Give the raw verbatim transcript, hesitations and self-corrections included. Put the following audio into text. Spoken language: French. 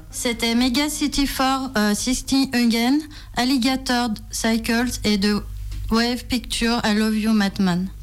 C'était Mega City four euh, sixty Again, Alligator Cycles et de Wave Picture I Love You Madman.